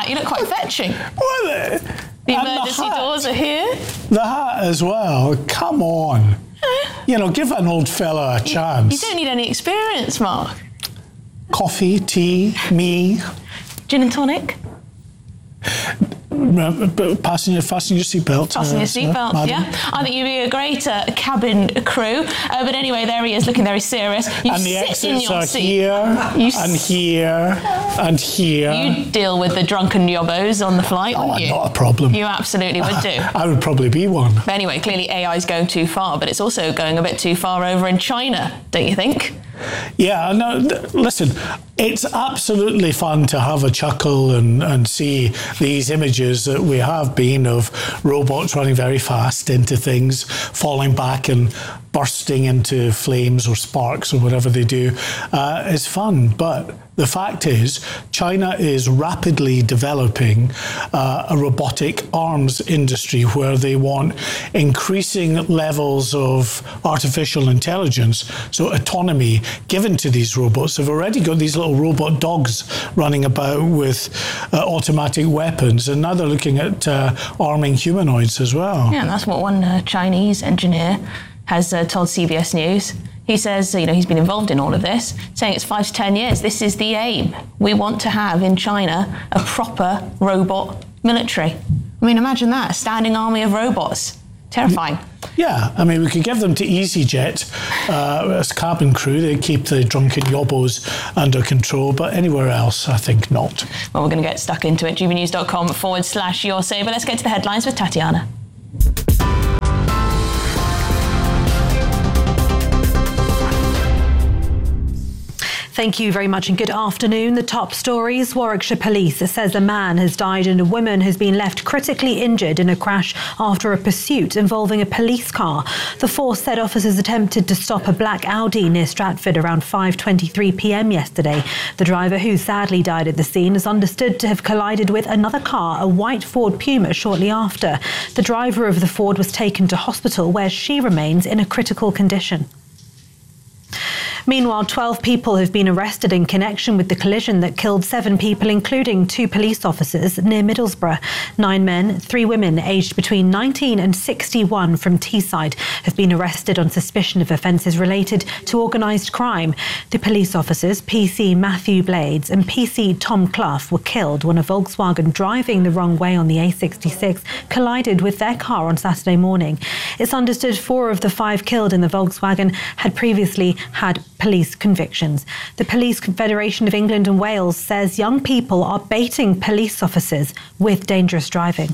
hat. You look quite fetching. Well, the emergency doors are here. The hat as well. Come on. You know, give an old fella a chance. You don't need any experience, Mark. Coffee, tea, me. Gin and tonic. Fasten your seatbelt. Fasten your seatbelt, yeah. I think you'd be a great cabin crew. But anyway, there he is, looking very serious. You and the sit in exits your are seat. here, and here, and here. You'd deal with the drunken yobbos on the flight, wouldn't you? Not a problem. You absolutely would do. I would probably be one. But anyway, clearly AI is going too far, but it's also going a bit too far over in China, don't you think? Yeah, no, listen, it's absolutely fun to have a chuckle and see these images that we have been of robots running very fast into things, falling back and bursting into flames or sparks or whatever they do. It's fun, but the fact is, China is rapidly developing a robotic arms industry where they want increasing levels of artificial intelligence, so autonomy, given to these robots. They've already got these little robot dogs running about with automatic weapons, and now they're looking at arming humanoids as well. Yeah, and that's what one Chinese engineer has told CBS News. He says, he's been involved in all of this, saying it's 5 to 10 years. This is the aim. We want to have in China a proper robot military. I mean, imagine that, a standing army of robots. Terrifying. Yeah, I mean, we could give them to EasyJet as cabin crew. They keep the drunken yobbos under control, but anywhere else, I think not. Well, we're going to get stuck into it. gbnews.com/Your Saver. Let's get to the headlines with Tatiana. Thank you very much and good afternoon. The top stories. Warwickshire Police says a man has died and a woman has been left critically injured in a crash after a pursuit involving a police car. The force said officers attempted to stop a black Audi near Stratford around 5:23 p.m. yesterday. The driver, who sadly died at the scene, is understood to have collided with another car, a white Ford Puma, shortly after. The driver of the Ford was taken to hospital where she remains in a critical condition. Meanwhile, 12 people have been arrested in connection with the collision that killed 7 people, including 2 police officers, near Middlesbrough. 9 men, 3 women aged between 19 and 61 from Teesside have been arrested on suspicion of offences related to organised crime. The police officers, PC Matthew Blades and PC Tom Clough, were killed when a Volkswagen driving the wrong way on the A66 collided with their car on Saturday morning. It's understood 4 of the 5 killed in the Volkswagen had previously had police convictions. The Police Confederation of England and Wales says young people are baiting police officers with dangerous driving.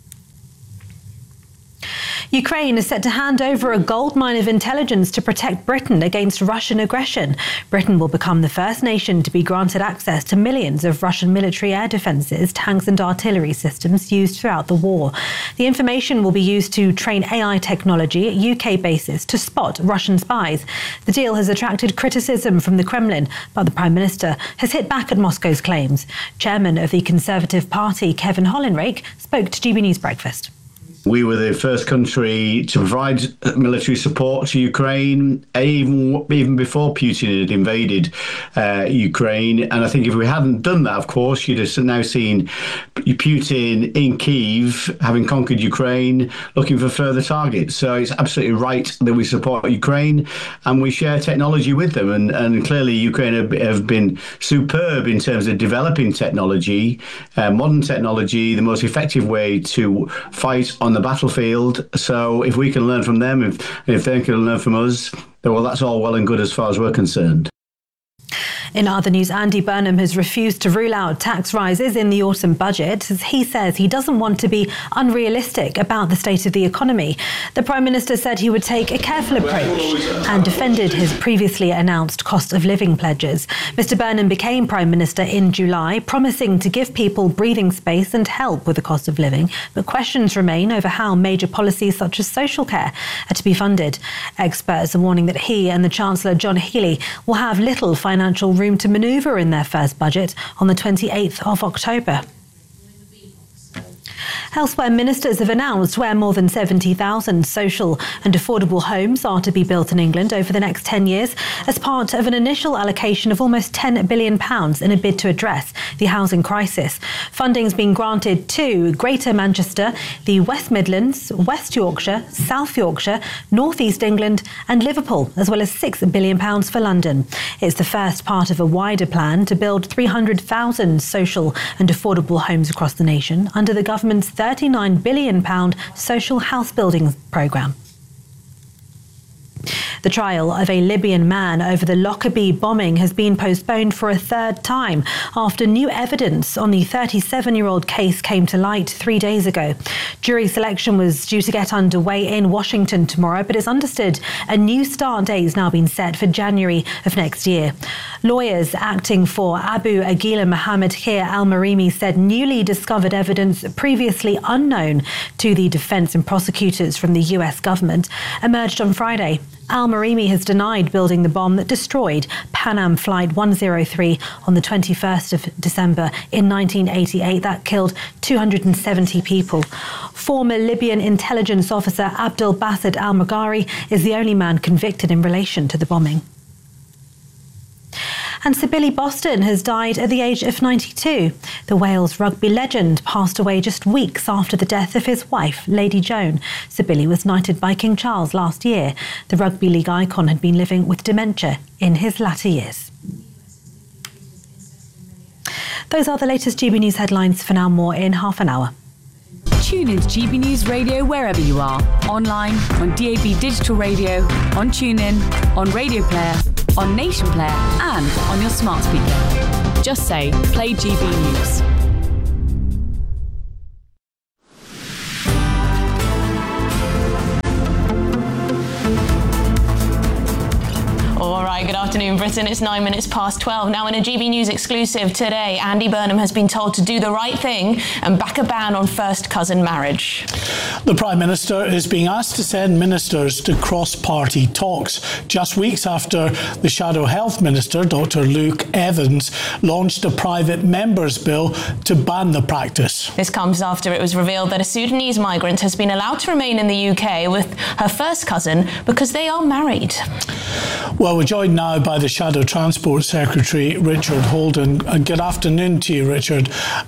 Ukraine is set to hand over a goldmine of intelligence to protect Britain against Russian aggression. Britain will become the first nation to be granted access to millions of Russian military air defences, tanks and artillery systems used throughout the war. The information will be used to train AI technology at UK bases to spot Russian spies. The deal has attracted criticism from the Kremlin, but the Prime Minister has hit back at Moscow's claims. Chairman of the Conservative Party, Kevin Hollinrake, spoke to GB News Breakfast. We were the first country to provide military support to Ukraine, even before Putin had invaded Ukraine. And I think if we hadn't done that, of course, you'd have now seen Putin in Kyiv, having conquered Ukraine, looking for further targets. So it's absolutely right that we support Ukraine and we share technology with them. And clearly Ukraine have been superb in terms of developing technology, modern technology, the most effective way to fight on the battlefield. So if we can learn from them, if they can learn from us, well, that's all well and good as far as we're concerned. In other news, Andy Burnham has refused to rule out tax rises in the autumn budget, as he says he doesn't want to be unrealistic about the state of the economy. The Prime Minister said he would take a careful approach and defended his previously announced cost of living pledges. Mr Burnham became Prime Minister in July, promising to give people breathing space and help with the cost of living, but questions remain over how major policies such as social care are to be funded. Experts are warning that he and the Chancellor John Healey will have little financial room to manoeuvre in their first budget on the 28th of October. Elsewhere, ministers have announced where more than 70,000 social and affordable homes are to be built in England over the next 10 years as part of an initial allocation of almost £10 billion in a bid to address the housing crisis. Funding's been granted to Greater Manchester, the West Midlands, West Yorkshire, South Yorkshire, North East England and Liverpool, as well as £6 billion for London. It's the first part of a wider plan to build 300,000 social and affordable homes across the nation under the government's £39 billion social house building programme. The trial of a Libyan man over the Lockerbie bombing has been postponed for a third time after new evidence on the 37-year-old case came to light 3 days ago. Jury selection was due to get underway in Washington tomorrow, but it's understood a new start date has now been set for January of next year. Lawyers acting for Abu Aguila Mohammed Khir al-Marimi said newly discovered evidence previously unknown to the defence and prosecutors from the US government emerged on Friday. Al-Marimi has denied building the bomb that destroyed Pan Am Flight 103 on the 21st of December in 1988 that killed 270 people. Former Libyan intelligence officer Abdel Bassett al-Maghari is the only man convicted in relation to the bombing. And Sir Billy Boston has died at the age of 92. The Wales rugby legend passed away just weeks after the death of his wife, Lady Joan. Sir Billy was knighted by King Charles last year. The rugby league icon had been living with dementia in his latter years. Those are the latest GB News headlines. For now, more in half an hour. Tune into GB News Radio wherever you are. Online, on DAB Digital Radio, on TuneIn, on Radio Player, on Nation Player and on your smart speaker. Just say, play GB News. All right, good afternoon, Britain. It's 9 minutes past 12. Now, in a GB News exclusive today, Andy Burnham has been told to do the right thing and back a ban on first cousin marriage. The Prime Minister is being asked to send ministers to cross-party talks just weeks after the Shadow Health Minister, Dr Luke Evans, launched a private members' bill to ban the practice. This comes after it was revealed that a Sudanese migrant has been allowed to remain in the UK with her first cousin because they are married. Well, we're joined now by the Shadow Transport Secretary, Richard Holden. Good afternoon to you, Richard.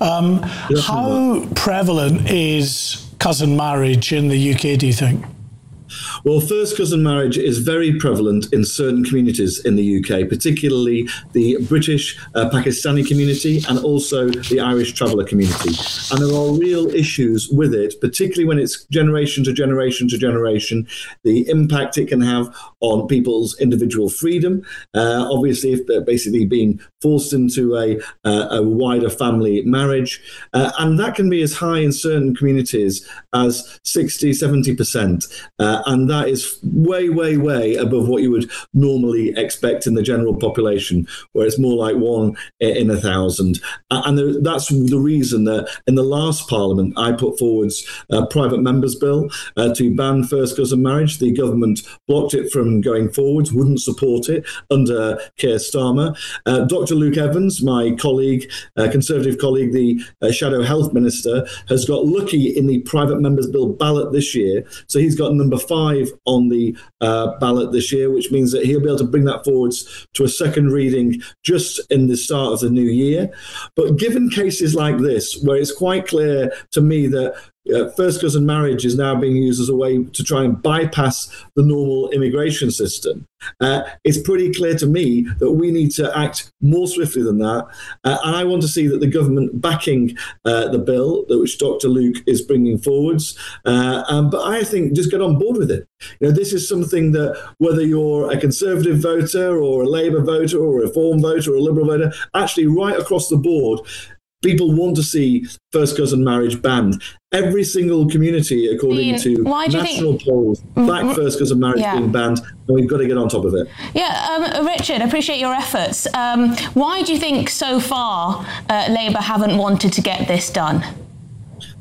How prevalent is cousin marriage in the UK, do you think? Well, first cousin marriage is very prevalent in certain communities in the UK, particularly the British Pakistani community and also the Irish traveller community. And there are real issues with it, particularly when it's generation to generation to generation, the impact it can have on people's individual freedom. Obviously, if they're basically being forced into a wider family marriage. And that can be as high in certain communities as 60, 70%. And that is way, way, way above what you would normally expect in the general population, where it's more like 1 in 1,000. And that's the reason that in the last Parliament, I put forwards a private members' bill to ban first cousin marriage. The government blocked it from going forwards, wouldn't support it under Keir Starmer. Dr Luke Evans, my colleague, Conservative colleague, the Shadow Health Minister, has got lucky in the private members' bill ballot this year. So he's got number 5 on the ballot this year, which means that he'll be able to bring that forwards to a second reading just in the start of the new year. But given cases like this, where it's quite clear to me that first cousin marriage is now being used as a way to try and bypass the normal immigration system, it's pretty clear to me that we need to act more swiftly than that. And I want to see that the government backing the bill, which Dr Luke is bringing forwards. But I think just get on board with it. You know, this is something that whether you're a Conservative voter or a Labour voter or a Reform voter or a Liberal voter, actually right across the board, people want to see first cousin marriage banned. Every single community, according to national polls, back first cousin marriage being banned, and we've got to get on top of it. Yeah, Richard, I appreciate your efforts. Why do you think so far Labour haven't wanted to get this done?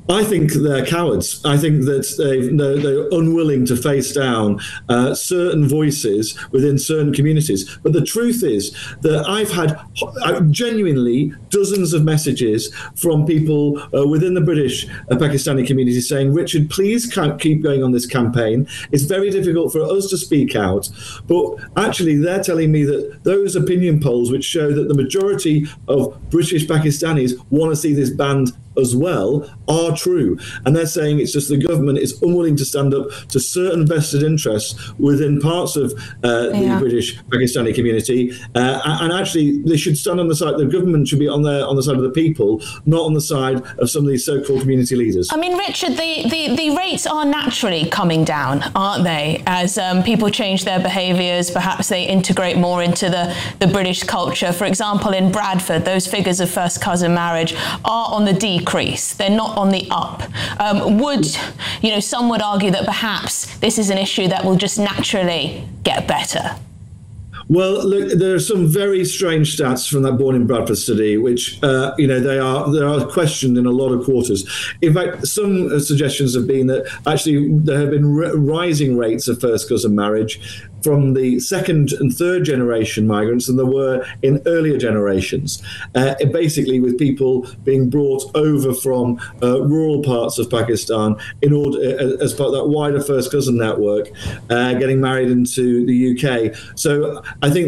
I think they're cowards. I think that they're unwilling to face down certain voices within certain communities. But the truth is that I've had genuinely dozens of messages from people within the British Pakistani community saying, Richard, please keep going on this campaign. It's very difficult for us to speak out. But actually, they're telling me that those opinion polls, which show that the majority of British Pakistanis want to see this banned as well, are true. And they're saying it's just the government is unwilling to stand up to certain vested interests within parts of the British Pakistani community. And actually, they should stand on the side, the government should be on the side of the people, not on the side of some of these so-called community leaders. I mean, Richard, the rates are naturally coming down, aren't they? As people change their behaviours, perhaps they integrate more into the British culture. For example, in Bradford, those figures of first cousin marriage are on the decrease. They're not on the up. Some would argue that perhaps this is an issue that will just naturally get better. Well, look, there are some very strange stats from that Born in Bradford study, which, they are questioned in a lot of quarters. In fact, some suggestions have been that actually there have been rising rates of first cousin marriage from the second and third generation migrants than there were in earlier generations. Basically, with people being brought over from rural parts of Pakistan in order, as part of that wider first cousin network, getting married into the UK. So I think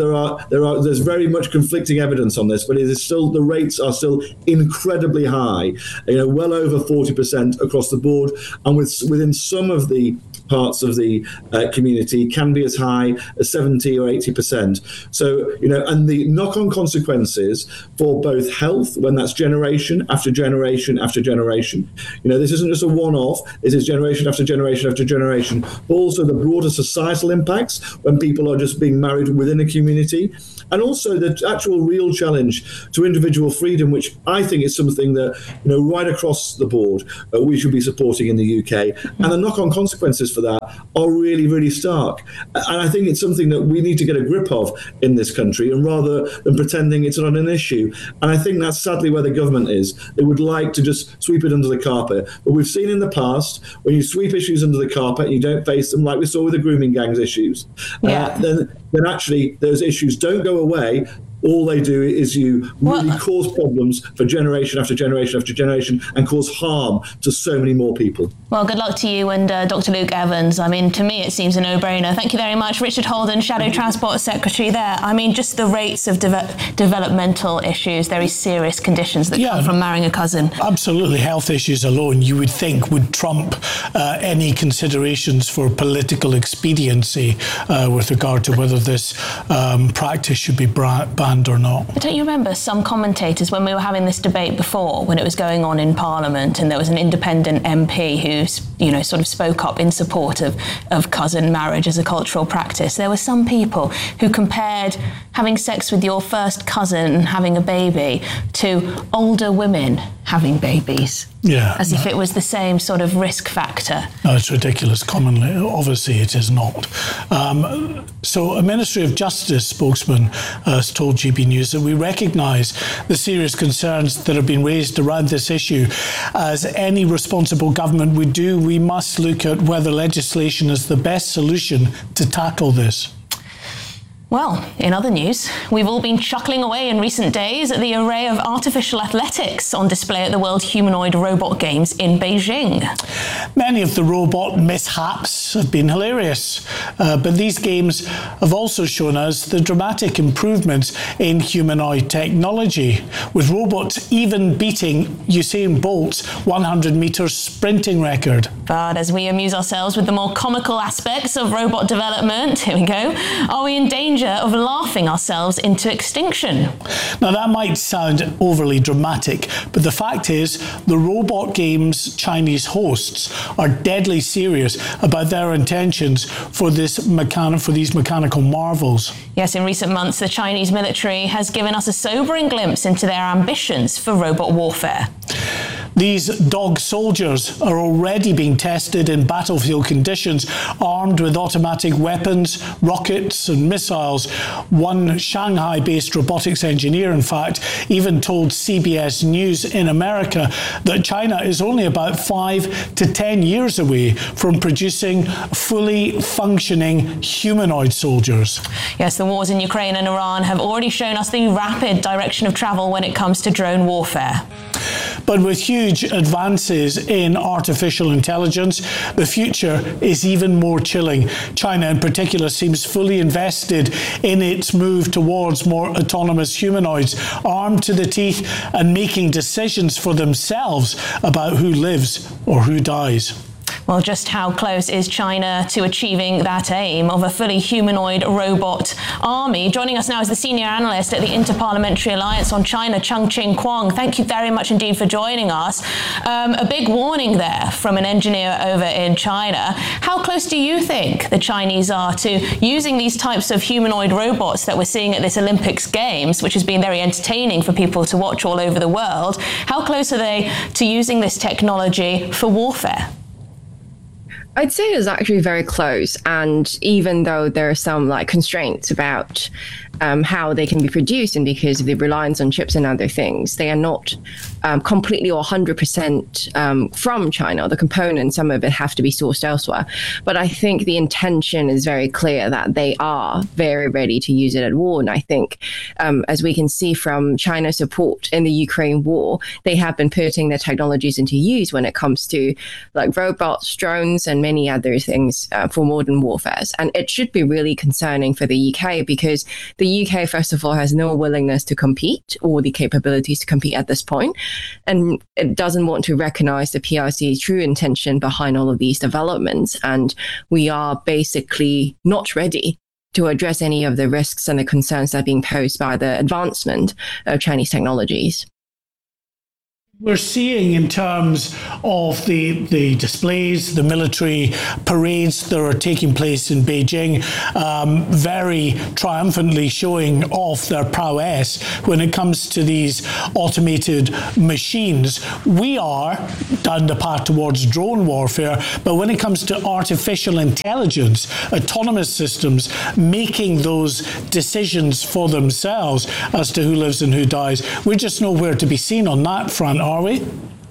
there's very much conflicting evidence on this, but it is still, the rates are still incredibly high. Well over 40% across the board, and within some of the parts of the community can be as high as 70 or 80%. So, and the knock-on consequences for both health, when that's generation after generation after generation. This isn't just a one-off, this is generation after generation after generation. But also the broader societal impacts when people are just being married within a community. And also the actual real challenge to individual freedom, which I think is something that, right across the board, we should be supporting in the UK. And the knock-on consequences for that are really, really stark. And I think it's something that we need to get a grip of in this country, and rather than pretending it's not an issue. And I think that's sadly where the government is. They would like to just sweep it under the carpet. But we've seen in the past, when you sweep issues under the carpet and you don't face them, like we saw with the grooming gangs issues, then actually those issues don't go away. All they do is you really cause problems for generation after generation after generation and cause harm to so many more people. Well, good luck to you and Dr. Luke Evans. I mean, to me, it seems a no-brainer. Thank you very much. Richard Holden, Shadow Transport Secretary there. I mean, just the rates of developmental issues, very serious conditions that come from marrying a cousin. Absolutely. Health issues alone, you would think, would trump any considerations for political expediency with regard to whether this practice should be banned or not. But don't you remember some commentators, when we were having this debate before, when it was going on in Parliament, and there was an independent MP who, sort of spoke up in support of cousin marriage as a cultural practice. There were some people who compared having sex with your first cousin and having a baby to older women having babies. Yeah. As if it was the same sort of risk factor. No, it's ridiculous. Commonly, obviously, it is not. So a Ministry of Justice spokesman has told GB News that we recognise the serious concerns that have been raised around this issue. As any responsible government would do, we must look at whether legislation is the best solution to tackle this. Well, in other news, we've all been chuckling away in recent days at the array of artificial athletics on display at the World Humanoid Robot Games in Beijing. Many of the robot mishaps have been hilarious, but these games have also shown us the dramatic improvements in humanoid technology, with robots even beating Usain Bolt's 100-metre sprinting record. But as we amuse ourselves with the more comical aspects of robot development, here we go, are we in danger of laughing ourselves into extinction? Now, that might sound overly dramatic, but the fact is the Robot Games Chinese hosts are deadly serious about their intentions for these mechanical marvels. Yes, in recent months, the Chinese military has given us a sobering glimpse into their ambitions for robot warfare. These dog soldiers are already being tested in battlefield conditions, armed with automatic weapons, rockets and missiles. One Shanghai-based robotics engineer, in fact, even told CBS News in America that China is only about 5 to 10 years away from producing fully functioning humanoid soldiers. Yes, the wars in Ukraine and Iran have already shown us the rapid direction of travel when it comes to drone warfare. But with huge advances in artificial intelligence, the future is even more chilling. China in particular seems fully invested in its move towards more autonomous humanoids, armed to the teeth and making decisions for themselves about who lives or who dies. Well, just how close is China to achieving that aim of a fully humanoid robot army? Joining us now is the senior analyst at the Interparliamentary Alliance on China, Changqing Kwong. Thank you very much indeed for joining us. A big warning there from an engineer over in China. How close do you think the Chinese are to using these types of humanoid robots that we're seeing at this Olympics Games, which has been very entertaining for people to watch all over the world? How close are they to using this technology for warfare? I'd say it's actually very close, and even though there are some constraints about how they can be produced, and because of the reliance on chips and other things, they are not completely or 100% from China. The components, some of it have to be sourced elsewhere. But I think the intention is very clear that they are very ready to use it at war. And I think, as we can see from China's support in the Ukraine war, they have been putting their technologies into use when it comes to robots, drones, and many other things for modern warfare. And it should be really concerning for the UK, because the UK, first of all, has no willingness to compete or the capabilities to compete at this point. And it doesn't want to recognize the PRC's true intention behind all of these developments. And we are basically not ready to address any of the risks and the concerns that are being posed by the advancement of Chinese technologies. We're seeing, in terms of the displays, the military parades that are taking place in Beijing, very triumphantly showing off their prowess when it comes to these automated machines. We are down the path towards drone warfare, but when it comes to artificial intelligence, autonomous systems making those decisions for themselves as to who lives and who dies, we're just nowhere to be seen on that front, are we?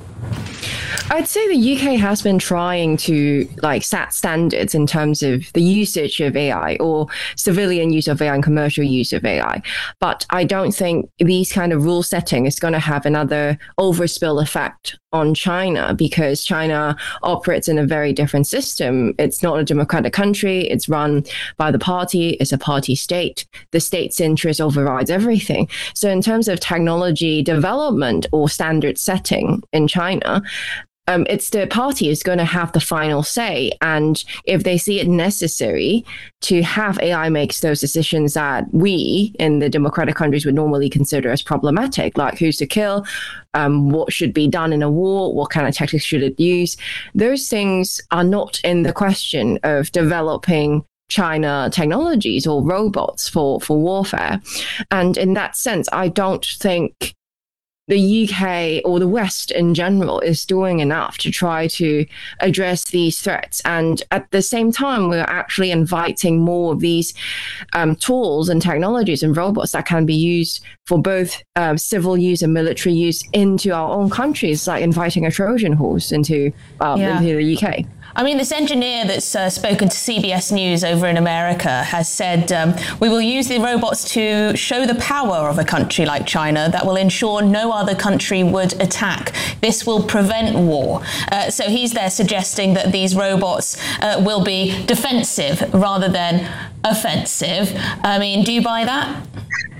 I'd say the UK has been trying to set standards in terms of the usage of AI, or civilian use of AI and commercial use of AI. But I don't think these kind of rule setting is going to have another overspill effect on China, because China operates in a very different system. It's not a democratic country. It's run by the party. It's a party state. The state's interest overrides everything. So in terms of technology development or standard setting in China, it's the party is going to have the final say. And if they see it necessary to have AI make those decisions that we in the democratic countries would normally consider as problematic, like who's to kill, what should be done in a war, what kind of tactics should it use, those things are not in the question of developing China technologies or robots for warfare. And in that sense, I don't think the UK or the West in general is doing enough to try to address these threats. And at the same time, we're actually inviting more of these tools and technologies and robots that can be used for both civil use and military use into our own countries, like inviting a Trojan horse into the UK. I mean, this engineer that's spoken to CBS News over in America has said, we will use the robots to show the power of a country like China that will ensure no other country would attack. This will prevent war. So he's there suggesting that these robots will be defensive rather than offensive. I mean, do you buy that?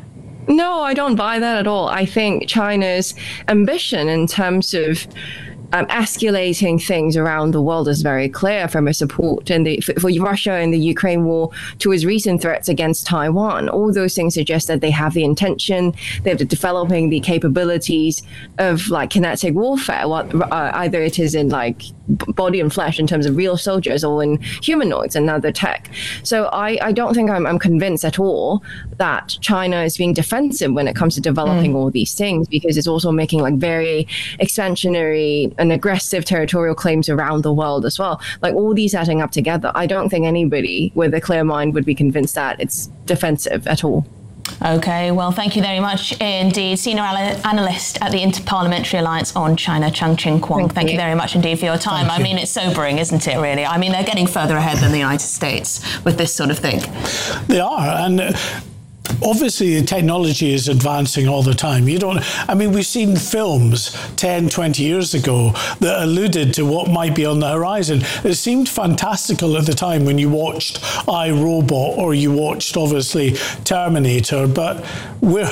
No, I don't buy that at all. I think China's ambition in terms of escalating things around the world is very clear from her support for Russia in the Ukraine war to his recent threats against Taiwan. All those things suggest that they have the intention, they're developing the capabilities of like kinetic warfare, either it is in like body and flesh in terms of real soldiers or in humanoids and other tech. So I don't think I'm convinced at all that China is being defensive when it comes to developing all these things, because it's also making like very expansionary and aggressive territorial claims around the world as well. Like all these adding up together, I don't think anybody with a clear mind would be convinced that it's defensive at all. Okay, well, thank you very much indeed. Senior analyst at the Interparliamentary Alliance on China, Chang-Ching Kwong. Thank you very much indeed for your time. I mean, it's sobering, isn't it, really? I mean, they're getting further ahead than the United States with this sort of thing. They are, and obviously the technology is advancing all the time. We've seen films 10, 20 years ago that alluded to what might be on the horizon. It seemed fantastical at the time when you watched iRobot or you watched, obviously, Terminator, but we're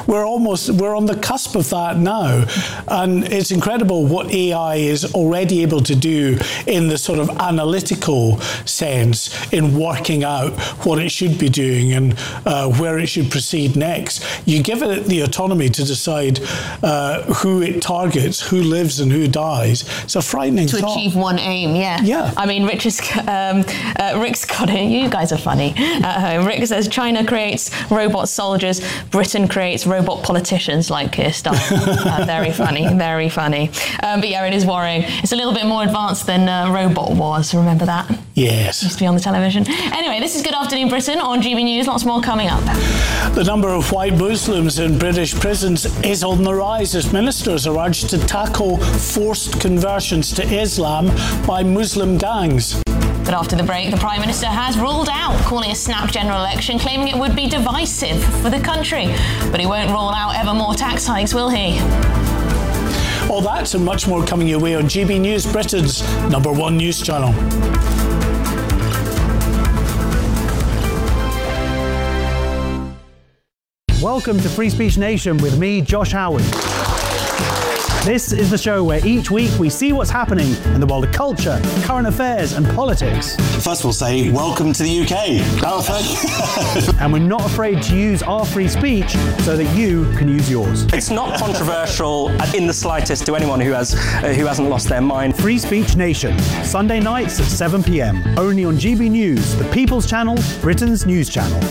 on the cusp of that now. And it's incredible what AI is already able to do in the sort of analytical sense in working out what it should be doing and where it should proceed next. You give it the autonomy to decide who it targets, who lives and who dies. It's a frightening thought. To achieve one aim, yeah. I mean, Rick's got it. You guys are funny at home. Rick says China creates robot soldiers, Britain creates robot politicians like Keir Starmer. Very funny, very funny. But yeah, it is worrying. It's a little bit more advanced than Robot was. Remember that? Yes. Used to be on the television. Anyway, this is Good Afternoon Britain on GB News. Lots more coming up. The number of white Muslims in British prisons is on the rise as ministers are urged to tackle forced conversions to Islam by Muslim gangs. But after the break, the Prime Minister has ruled out calling a snap general election, claiming it would be divisive for the country. But he won't rule out ever more tax hikes, will he? All that and much more coming your way on GB News, Britain's #1 news channel. Welcome to Free Speech Nation with me, Josh Howard. This is the show where each week we see what's happening in the world of culture, current affairs and politics. First we'll say, welcome to the UK. And we're not afraid to use our free speech so that you can use yours. It's not controversial in the slightest to anyone who hasn't lost their mind. Free Speech Nation, Sunday nights at 7 p.m. Only on GB News, the People's Channel, Britain's news channel.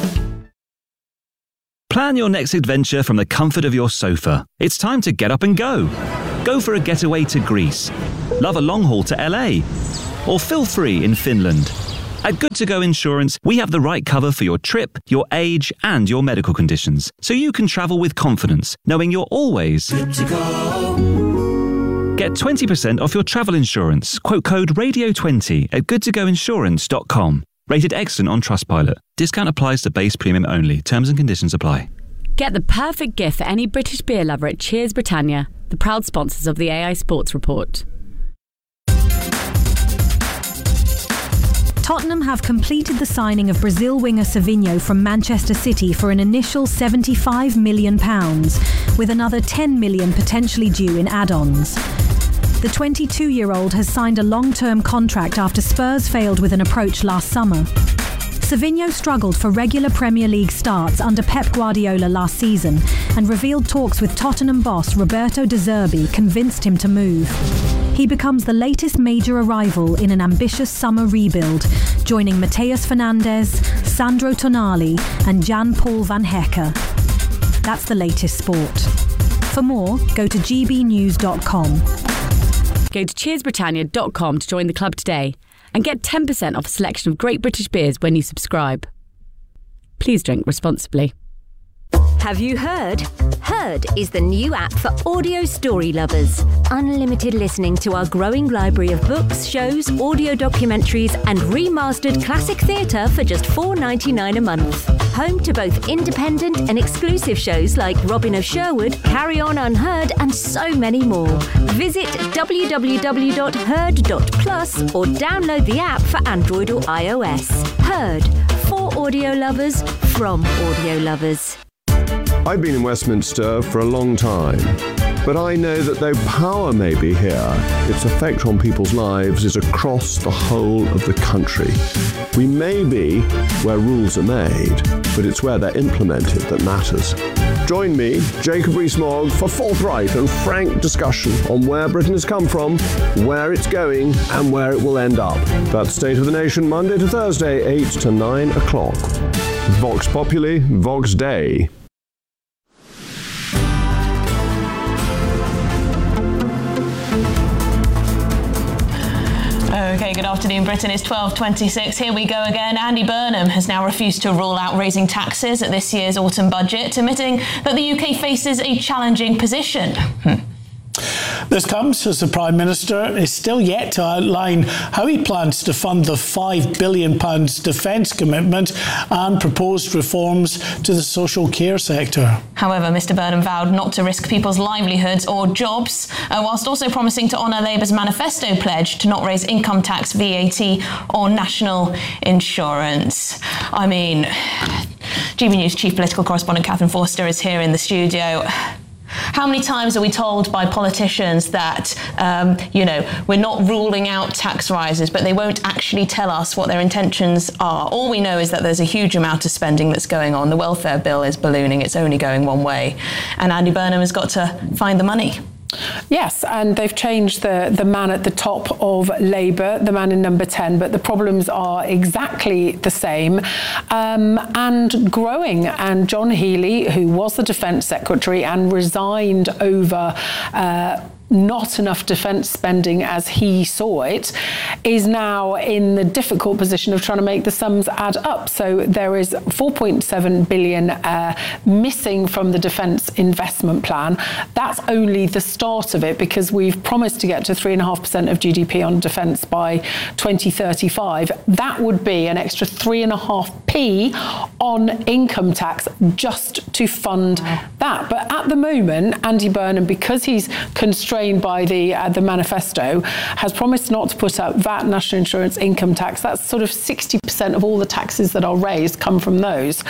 Plan your next adventure from the comfort of your sofa. It's time to get up and go. Go for a getaway to Greece. Love a long haul to LA. Or feel free in Finland. At Good To Go Insurance, we have the right cover for your trip, your age, and your medical conditions, so you can travel with confidence, knowing you're always good to go. Get 20% off your travel insurance. Quote code RADIO20 at goodtogoinsurance.com. Rated excellent on Trustpilot. Discount applies to base premium only. Terms and conditions apply. Get the perfect gift for any British beer lover at Cheers Britannia, the proud sponsors of the AI Sports Report. Tottenham have completed the signing of Brazil winger Savinho from Manchester City for an initial £75 million, with another £10 million potentially due in add-ons. The 22-year-old has signed a long-term contract after Spurs failed with an approach last summer. Savinho struggled for regular Premier League starts under Pep Guardiola last season and revealed talks with Tottenham boss Roberto De Zerbi convinced him to move. He becomes the latest major arrival in an ambitious summer rebuild, joining Mateus Fernandes, Sandro Tonali and Jan-Paul van Hecke. That's the latest sport. For more, go to gbnews.com. Go to cheersbritannia.com to join the club today and get 10% off a selection of great British beers when you subscribe. Please drink responsibly. Have you heard? Heard is the new app for audio story lovers. Unlimited listening to our growing library of books, shows, audio documentaries and remastered classic theatre for just $4.99 a month. Home to both independent and exclusive shows like Robin of Sherwood, Carry On Unheard and so many more. Visit www.heard.plus or download the app for Android or iOS. Heard, for audio lovers, from audio lovers. I've been in Westminster for a long time. But I know that though power may be here, its effect on people's lives is across the whole of the country. We may be where rules are made, but it's where they're implemented that matters. Join me, Jacob Rees-Mogg, for forthright and frank discussion on where Britain has come from, where it's going, and where it will end up. That's State of the Nation, Monday to Thursday, 8 to 9 o'clock. Vox Populi, Vox Dei. Okay, good afternoon, Britain. It's 12:26. Here we go again. Andy Burnham has now refused to rule out raising taxes at this year's autumn budget, admitting that the UK faces a challenging position. This comes as the Prime Minister is still yet to outline how he plans to fund the £5 billion defence commitment and proposed reforms to the social care sector. However, Mr Burnham vowed not to risk people's livelihoods or jobs, whilst also promising to honour Labour's manifesto pledge to not raise income tax, VAT or national insurance. I mean, GB News Chief Political Correspondent Catherine Forster is here in the studio. How many times are we told by politicians that, we're not ruling out tax rises, but they won't actually tell us what their intentions are? All we know is that there's a huge amount of spending that's going on. The welfare bill is ballooning. It's only going one way. And Andy Burnham has got to find the money. Yes, and they've changed the man at the top of Labour, the man in number 10, but the problems are exactly the same and growing. And John Healey, who was the Defence Secretary and resigned over not enough defence spending as he saw it, is now in the difficult position of trying to make the sums add up. So there is 4.7 billion missing from the defence investment plan. That's only the start of it, because we've promised to get to 3.5% of GDP on defence by 2035. That would be an extra 3.5p on income tax just to fund that. But at the moment, Andy Burnham, because he's constrained by the manifesto, has promised not to put up VAT, national insurance, income tax. That's sort of 60% of all the taxes that are raised come from those.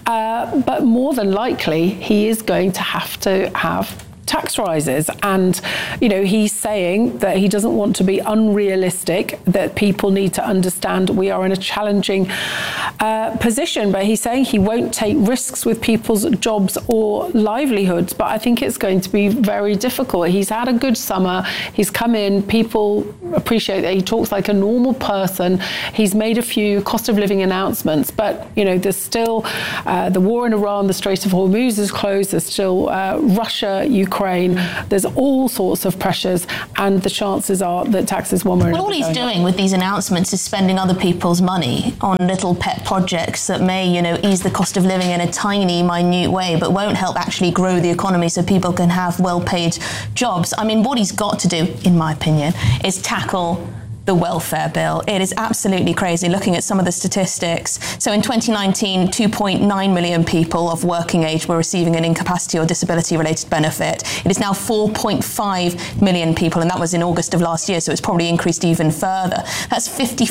But more than likely, he is going to have tax rises. And, he's saying that he doesn't want to be unrealistic, that people need to understand we are in a challenging position. But he's saying he won't take risks with people's jobs or livelihoods. But I think it's going to be very difficult. He's had a good summer. He's come in. People appreciate that he talks like a normal person. He's made a few cost of living announcements. But, there's still the war in Iran, the Strait of Hormuz is closed. There's still Russia, Ukraine. There's all sorts of pressures, and the chances are that taxes one way or another. All he's doing with these announcements is spending other people's money on little pet projects that may, ease the cost of living in a tiny, minute way, but won't help actually grow the economy so people can have well-paid jobs. I mean, what he's got to do, in my opinion, is tackle the welfare bill. It is absolutely crazy looking at some of the statistics. So in 2019, 2.9 million people of working age were receiving an incapacity or disability related benefit. It is now 4.5 million people, and that was in August of last year, so it's probably increased even further. That's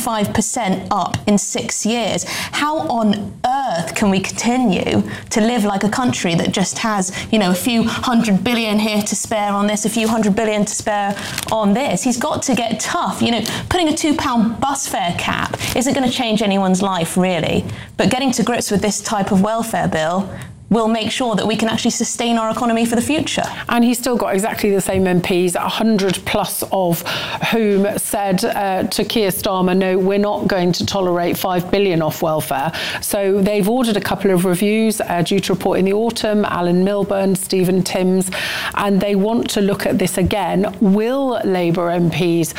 55% up in 6 years. How on earth can we continue to live like a country that just has, a few $100 billion here to spare on this, a few $100 billion to spare on this? He's got to get tough. Putting a £2 bus fare cap isn't going to change anyone's life, really. But getting to grips with this type of welfare bill will make sure that we can actually sustain our economy for the future. And he's still got exactly the same MPs, 100 plus of whom said to Keir Starmer, no, we're not going to tolerate $5 billion off welfare. So they've ordered a couple of reviews due to report in the autumn, Alan Milburn, Stephen Timms, and they want to look at this again. Will Labour MPs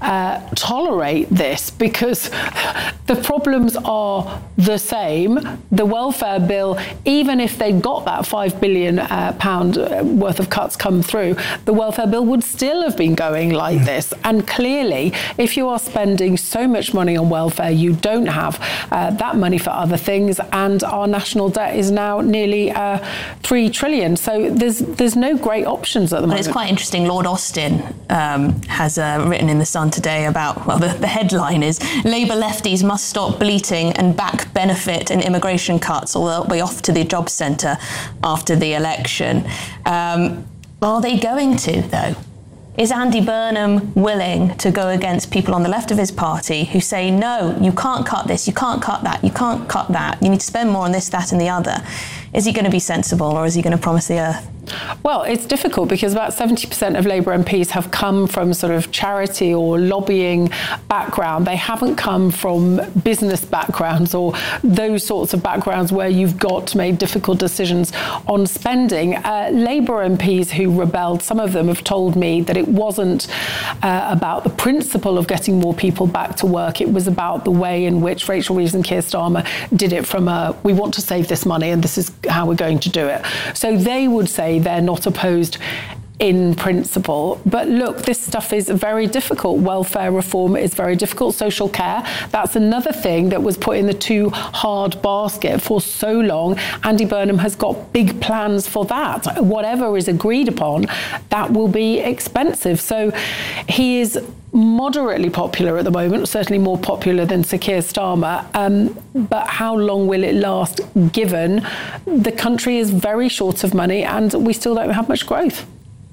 tolerate this? Because the problems are the same. The welfare bill, even if they got that £5 billion worth of cuts come through, the welfare bill would still have been going like this. And clearly, if you are spending so much money on welfare, you don't have that money for other things. And our national debt is now nearly $3 trillion. So there's no great options at the moment. It's quite interesting. Lord Austin has written in The Sun today about, the headline is, Labour lefties must stop bleating and back benefit and immigration cuts, or they'll be off to the job centre after the election. Are they going to, though? Is Andy Burnham willing to go against people on the left of his party who say, no, you can't cut this, you can't cut that, you can't cut that, you need to spend more on this, that and the other? Is he going to be sensible, or is he going to promise the earth? Well, it's difficult because about 70% of Labour MPs have come from sort of charity or lobbying background. They haven't come from business backgrounds or those sorts of backgrounds where you've got to make difficult decisions on spending. Labour MPs who rebelled, some of them have told me that it wasn't about the principle of getting more people back to work. It was about the way in which Rachel Reeves and Keir Starmer did it from we want to save this money and this is how we're going to do it. So they would say they're not opposed in principle. But look, this stuff is very difficult. Welfare reform is very difficult. Social care, that's another thing that was put in the too hard basket for so long. Andy Burnham has got big plans for that. Whatever is agreed upon, that will be expensive. So he is moderately popular at the moment, certainly more popular than Sir Keir Starmer. But how long will it last, given the country is very short of money and we still don't have much growth?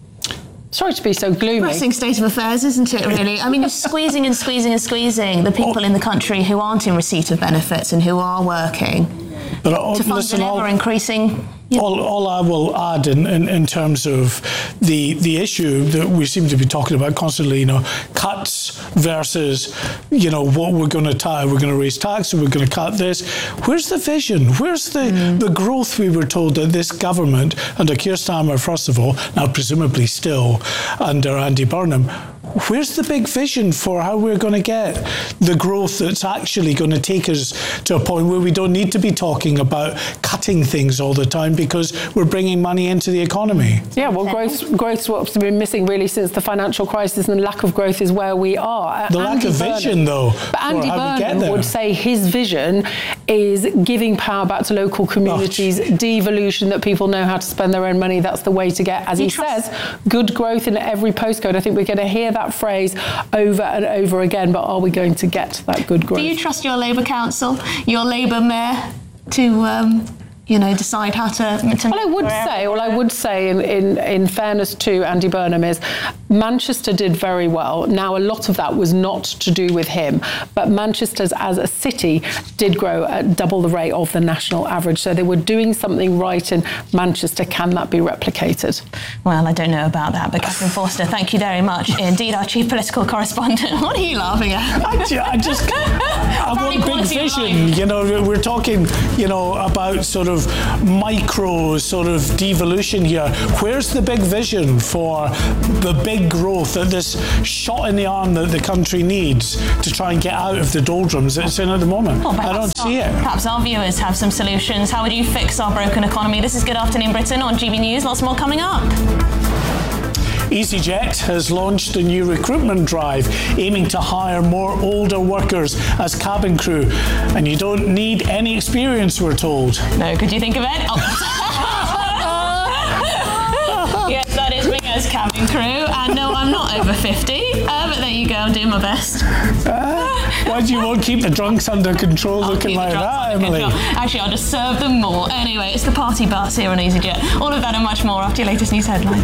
Sorry to be so gloomy. Depressing state of affairs, isn't it, really? I mean, you're squeezing and squeezing and squeezing the people in the country who aren't in receipt of benefits and who are working to fund an ever-increasing... All I will add in terms of the issue that we seem to be talking about constantly, cuts versus, what we're going to we're going to raise tax, or we're going to cut this. Where's the vision? Where's the growth we were told that this government, under Keir Starmer, first of all, now presumably still under Andy Burnham, where's the big vision for how we're going to get the growth that's actually going to take us to a point where we don't need to be talking about cutting things all the time because we're bringing money into the economy? Yeah, well, growth's what's been missing really since the financial crisis, and lack of growth is where we are. The lack of vision, though. But Andy Burnham would say his vision is giving power back to local communities, devolution, that people know how to spend their own money. That's the way to get, as he says, good growth in every postcode. I think we're going to hear that phrase over and over again, but are we going to get that good growth? Do you trust your Labour Council, your Labour Mayor, to decide how to... All I would say in fairness to Andy Burnham is Manchester did very well. Now, a lot of that was not to do with him, but Manchester as a city did grow at double the rate of the national average. So they were doing something right in Manchester. Can that be replicated? Well, I don't know about that, but Catherine Forster, thank you very much. Indeed, our chief political correspondent. What are you laughing at? I want big vision. We're talking, about sort of micro sort of devolution here. Where's the big vision for the big growth, that this shot in the arm that the country needs to try and get out of the doldrums it's in at the moment? I don't see it. Perhaps our viewers have some solutions. How would you fix our broken economy? This is Good Afternoon Britain on GB News. Lots more coming up. EasyJet has launched a new recruitment drive aiming to hire more older workers as cabin crew. And you don't need any experience, we're told. No, could you think of it? Yes, that is me as cabin crew. And no, I'm not over 50. But there you go, I'll do my best. Why do you won't keep the drunks under control looking like that, Emily? Actually, I'll just serve them more. Anyway, it's the party bus here on EasyJet. All of that and much more after your latest news headline.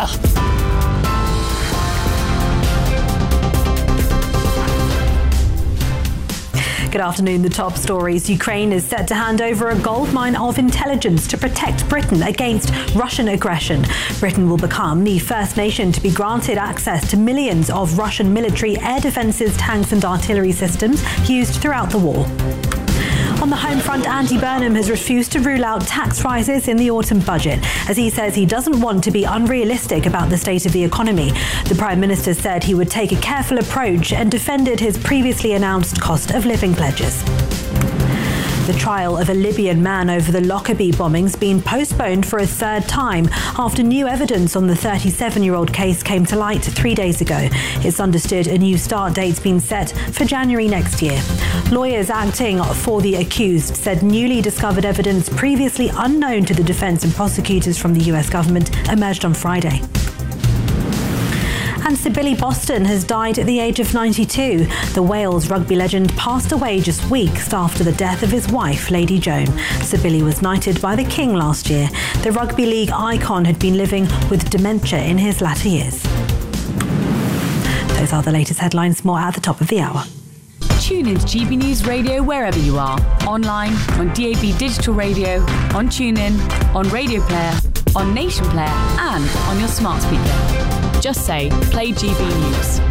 Good afternoon. The top stories. Ukraine is set to hand over a goldmine of intelligence to protect Britain against Russian aggression. Britain will become the first nation to be granted access to millions of Russian military air defences, tanks and artillery systems used throughout the war. On the home front, Andy Burnham has refused to rule out tax rises in the autumn budget, as he says he doesn't want to be unrealistic about the state of the economy. The Prime Minister said he would take a careful approach and defended his previously announced cost of living pledges. The trial of a Libyan man over the Lockerbie bombings been postponed for a third time after new evidence on the 37-year-old case came to light 3 days ago. It's understood a new start date's been set for January next year. Lawyers acting for the accused said newly discovered evidence previously unknown to the defence and prosecutors from the US government emerged on Friday. And Sir Billy Boston has died at the age of 92. The Wales rugby legend passed away just weeks after the death of his wife, Lady Joan. Sir Billy was knighted by the King last year. The rugby league icon had been living with dementia in his latter years. Those are the latest headlines, more at the top of the hour. Tune in to GB News Radio wherever you are. Online, on DAB Digital Radio, on TuneIn, on Radio Player, on Nation Player, and on your smart speaker. Just say, play GB News.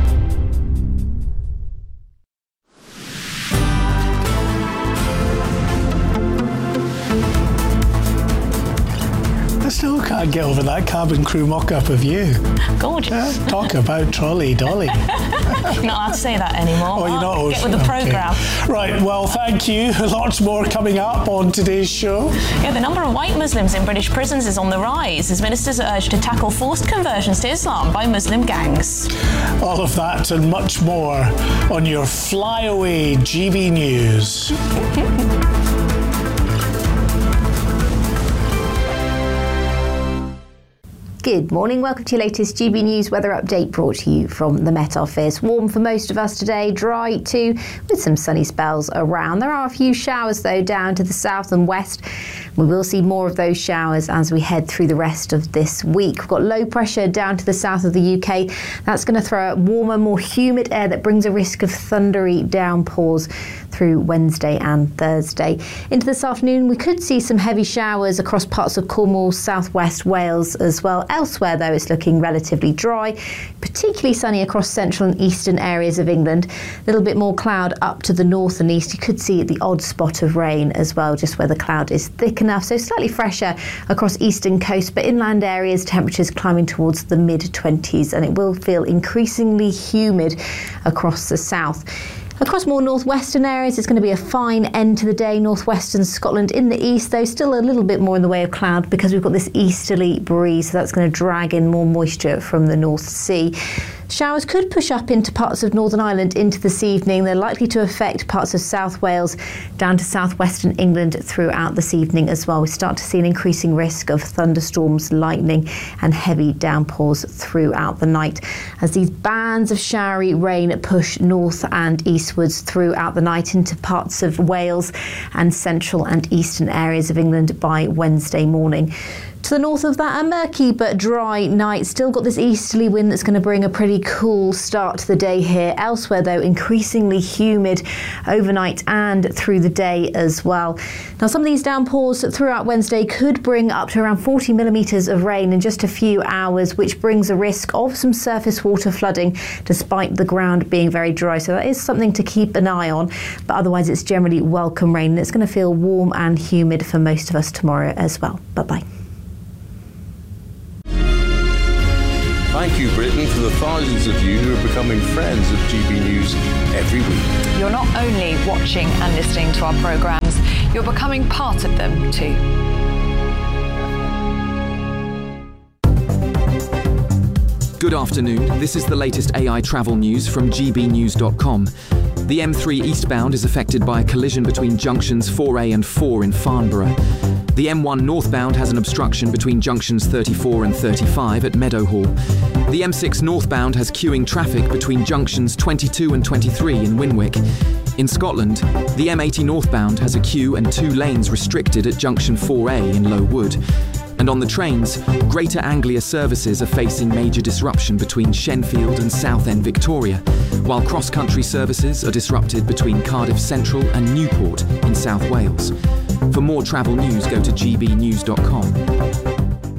I still can't get over that cabin crew mock-up of you. Gorgeous. Talk about trolley dolly. You're not allowed to say that anymore. Oh, you're not. Get with the programme. Right, well, thank you. Lots more coming up on today's show. Yeah, the number of white Muslims in British prisons is on the rise as ministers are urged to tackle forced conversions to Islam by Muslim gangs. All of that and much more on your flyaway GB News. Good morning, welcome to your latest GB News weather update brought to you from the Met Office. Warm for most of us today, dry too, with some sunny spells around. There are a few showers though down to the south and west. We will see more of those showers as we head through the rest of this week. We've got low pressure down to the south of the UK. That's going to throw out warmer, more humid air that brings a risk of thundery downpours through Wednesday and Thursday. Into this afternoon, we could see some heavy showers across parts of Cornwall, southwest Wales as well. Elsewhere, though, it's looking relatively dry, particularly sunny across central and eastern areas of England. A little bit more cloud up to the north and east. You could see the odd spot of rain as well, just where the cloud is thick enough. So slightly fresher across eastern coast, but inland areas, temperatures climbing towards the mid-20s, and it will feel increasingly humid across the south. Across more northwestern areas, it's going to be a fine end to the day. Northwestern Scotland in the east, though, still a little bit more in the way of cloud because we've got this easterly breeze, so that's going to drag in more moisture from the North Sea. Showers could push up into parts of Northern Ireland into this evening. They're likely to affect parts of South Wales down to southwestern England throughout this evening as well. We start to see an increasing risk of thunderstorms, lightning and heavy downpours throughout the night as these bands of showery rain push north and eastwards throughout the night into parts of Wales and central and eastern areas of England by Wednesday morning. To the north of that, a murky but dry night. Still got this easterly wind that's going to bring a pretty cool start to the day here. Elsewhere, though, increasingly humid overnight and through the day as well. Now, some of these downpours throughout Wednesday could bring up to around 40 millimetres of rain in just a few hours, which brings a risk of some surface water flooding despite the ground being very dry. So that is something to keep an eye on. But otherwise, it's generally welcome rain. And it's going to feel warm and humid for most of us tomorrow as well. Bye-bye. Thank you, Britain, for the thousands of you who are becoming friends of GB News every week. You're not only watching and listening to our programmes, you're becoming part of them too. Good afternoon. This is the latest AI travel news from gbnews.com. The M3 eastbound is affected by a collision between junctions 4A and 4 in Farnborough. The M1 northbound has an obstruction between junctions 34 and 35 at Meadowhall. The M6 northbound has queuing traffic between junctions 22 and 23 in Winwick. In Scotland, the M80 northbound has a queue and 2 lanes restricted at junction 4A in Low Wood. And on the trains, Greater Anglia services are facing major disruption between Shenfield and Southend Victoria, while cross-country services are disrupted between Cardiff Central and Newport in South Wales. For more travel news, go to gbnews.com.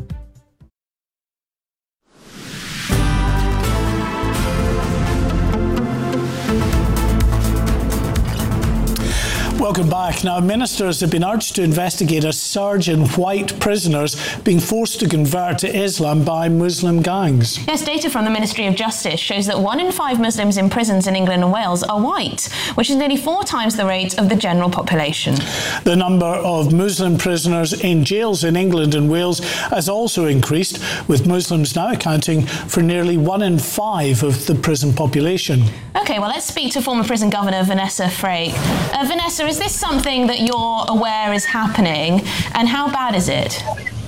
Welcome back. Now, ministers have been urged to investigate a surge in white prisoners being forced to convert to Islam by Muslim gangs. Yes, data from the Ministry of Justice shows that 1 in 5 Muslims in prisons in England and Wales are white, which is nearly 4 times the rate of the general population. The number of Muslim prisoners in jails in England and Wales has also increased, with Muslims now accounting for nearly 1 in 5 of the prison population. OK, well, let's speak to former prison governor Vanessa Frake. Vanessa, is this something that you're aware is happening, and how bad is it?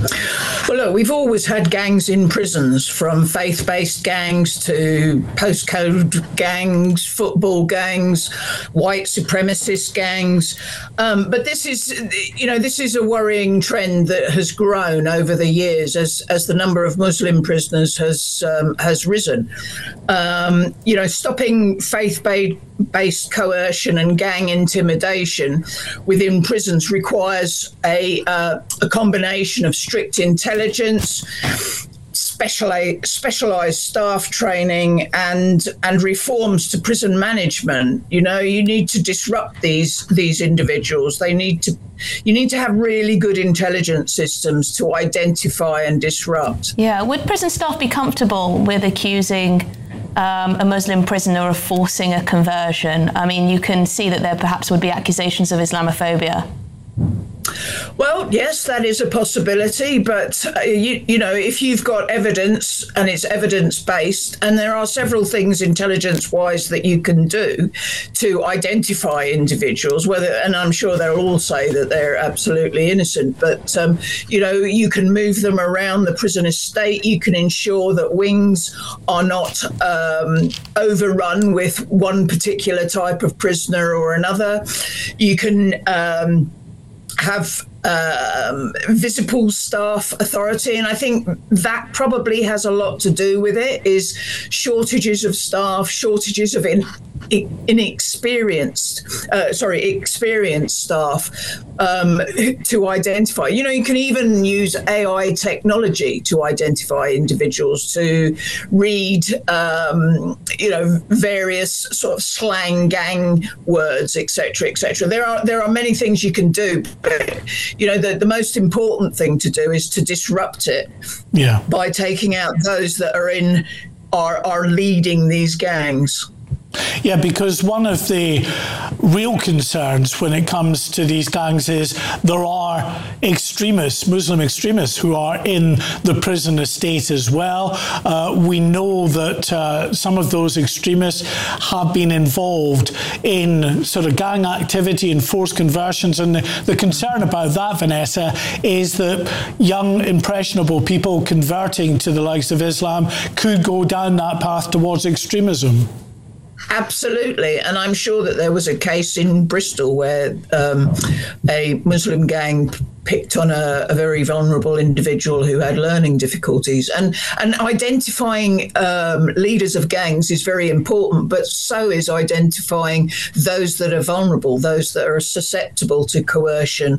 Well, look, we've always had gangs in prisons, from faith-based gangs to postcode gangs, football gangs, white supremacist gangs. But this is a worrying trend that has grown over the years as the number of Muslim prisoners has risen. Stopping faith-based coercion and gang intimidation within prisons requires a combination of strict intelligence, specialized staff training, and reforms to prison management. You need to disrupt these individuals. You need to have really good intelligence systems to identify and disrupt. Yeah, would prison staff be comfortable with accusing a Muslim prisoner of forcing a conversion? I mean, you can see that there perhaps would be accusations of Islamophobia. Well, yes, that is a possibility, but if you've got evidence and it's evidence-based, and there are several things intelligence-wise that you can do to identify individuals, and I'm sure they'll all say that they're absolutely innocent, but you can move them around the prison estate. You can ensure that wings are not overrun with one particular type of prisoner or another. You can have visible staff authority, and I think that probably has a lot to do with it, is shortages of staff, shortages of experienced staff to identify. You can even use AI technology to identify individuals, to read various sort of slang gang words, etc., etc. There are many things you can do, but the most important thing to do is to disrupt it by taking out those that are leading these gangs. Yeah, because one of the real concerns when it comes to these gangs is there are extremists, Muslim extremists, who are in the prison estate as well. We know that some of those extremists have been involved in sort of gang activity and forced conversions. And the concern about that, Vanessa, is that young, impressionable people converting to the likes of Islam could go down that path towards extremism. Absolutely. And I'm sure that there was a case in Bristol where a Muslim gang picked on a very vulnerable individual who had learning difficulties. And identifying leaders of gangs is very important, but so is identifying those that are vulnerable, those that are susceptible to coercion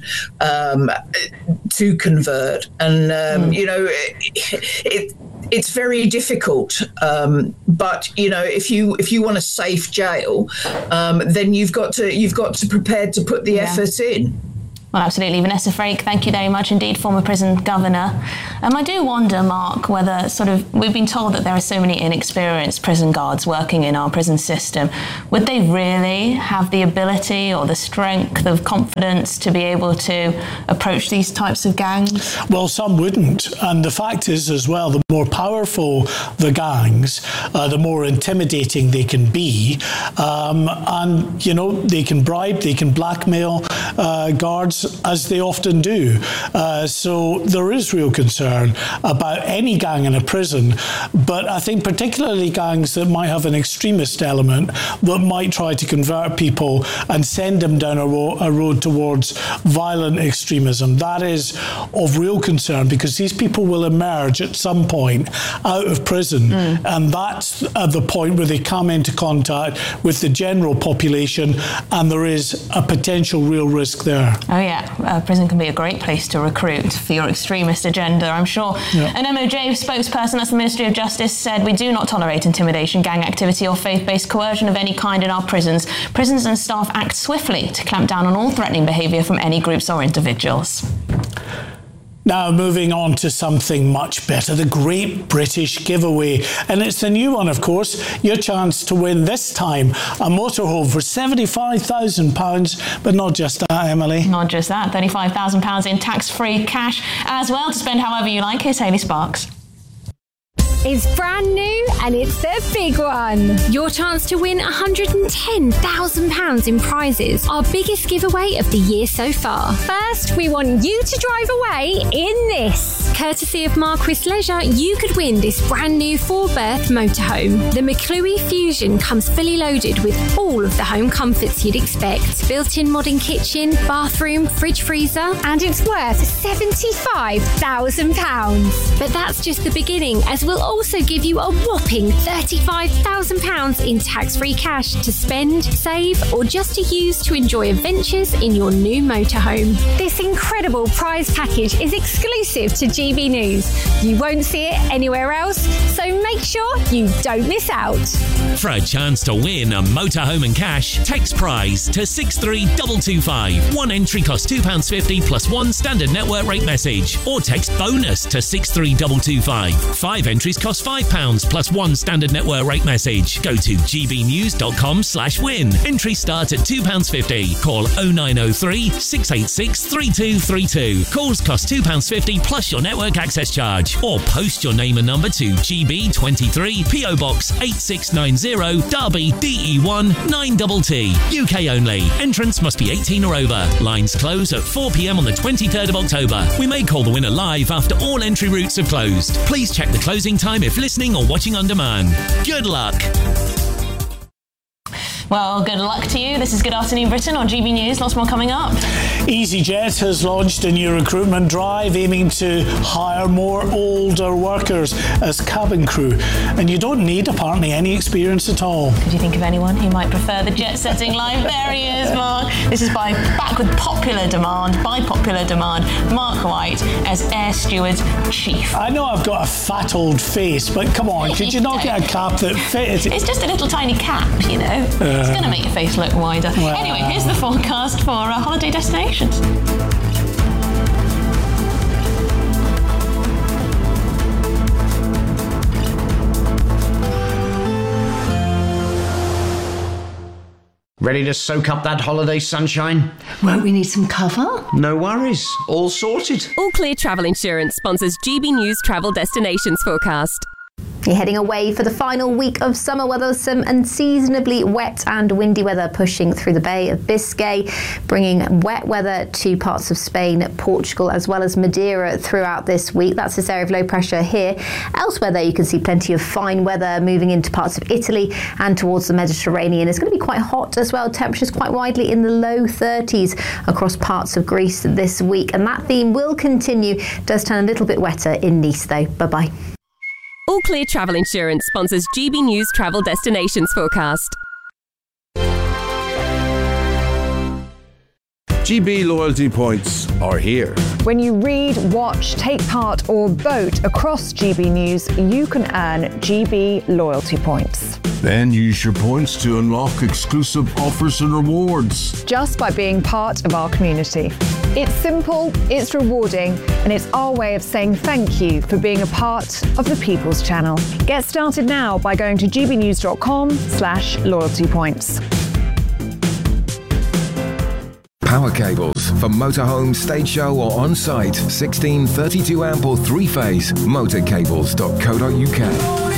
to convert. And, it's very difficult, but if you want a safe jail, then you've got to prepare to put the effort in. Well, absolutely. Vanessa Frake, thank you very much indeed, former prison governor. I do wonder, Mark, whether we've been told that there are so many inexperienced prison guards working in our prison system. Would they really have the ability or the strength of confidence to be able to approach these types of gangs? Well, some wouldn't. And the fact is as well, the more powerful the gangs, the more intimidating they can be. And, they can bribe, they can blackmail guards, as they often do. So there is real concern about any gang in a prison, but I think particularly gangs that might have an extremist element that might try to convert people and send them down a road towards violent extremism. That is of real concern, because these people will emerge at some point out of prison, and that's at the point where they come into contact with the general population, and there is a potential real risk there. Oh yeah, prison can be a great place to recruit for your extremist agenda, I'm sure. Yeah. An MOJ spokesperson, that's the Ministry of Justice, said, "We do not tolerate intimidation, gang activity or faith-based coercion of any kind in our prisons. Prisons and staff act swiftly to clamp down on all threatening behaviour from any groups or individuals." Now, moving on to something much better, the Great British Giveaway. And it's a new one, of course. Your chance to win this time a motorhome for £75,000. But not just that, Emily. Not just that, £35,000 in tax-free cash as well to spend however you like. Here's Hayley Sparks. It's brand new and it's the big one. Your chance to win £110,000 in prizes. Our biggest giveaway of the year so far. First, we want you to drive away in this. Courtesy of Marquis Leisure, you could win this brand new 4-berth motorhome. The McClue Fusion comes fully loaded with all of the home comforts you'd expect. Built-in modern kitchen, bathroom, fridge freezer, and it's worth £75,000. But that's just the beginning, as we'll also give you a whopping £35,000 in tax-free cash to spend, save, or just to use to enjoy adventures in your new motorhome. This incredible prize package is exclusive to GB News. You won't see it anywhere else, so make sure you don't miss out. For a chance to win a motorhome and cash, text prize to 63225. One entry costs £2.50 plus one standard network rate message, or text bonus to 63225. 5 entries cost £5 plus one standard network rate message. Go to gbnews.com/win. Entries start at £2.50. Call 0903 686 3232. Calls cost £2.50 plus your network access charge, or post your name and number to GB23 PO Box 8690 Derby DE1 9TT. UK only. Entrance must be 18 or over. Lines close at 4 p.m. on the 23rd of October. We may call the winner live after all entry routes have closed. Please check the closing time if listening or watching on demand. Good luck. Well, good luck to you. This is Good Afternoon Britain on GB News. Lots more coming up. EasyJet has launched a new recruitment drive aiming to hire more older workers as cabin crew. And you don't need, apparently, any experience at all. Could you think of anyone who might prefer the jet-setting life? There he is, Mark. This is back with popular demand, Mark White as Air Steward Chief. I know I've got a fat old face, but come on, could you not get a cap that fits? It's just a little tiny cap, you know. It's going to make your face look wider. Well. Anyway, here's the forecast for holiday destinations. Ready to soak up that holiday sunshine? Won't we need some cover? No worries. All sorted. All Clear Travel Insurance sponsors GB News Travel Destinations Forecast. You're heading away for the final week of summer weather, some unseasonably wet and windy weather pushing through the Bay of Biscay, bringing wet weather to parts of Spain, Portugal, as well as Madeira throughout this week. That's this area of low pressure here. Elsewhere, though, you can see plenty of fine weather moving into parts of Italy and towards the Mediterranean. It's going to be quite hot as well. Temperatures quite widely in the low 30s across parts of Greece this week. And that theme will continue. Does turn a little bit wetter in Nice, though. Bye-bye. All Clear Travel Insurance sponsors GB News Travel Destinations Forecast. GB loyalty points are here. When you read, watch, take part or vote across GB News, you can earn GB loyalty points. Then use your points to unlock exclusive offers and rewards. Just by being part of our community. It's simple, it's rewarding, and it's our way of saying thank you for being a part of the People's Channel. Get started now by going to gbnews.com/loyalty points. Power cables for motorhome, stage show or on-site. 16, 32 amp or 3-phase. Motorcables.co.uk.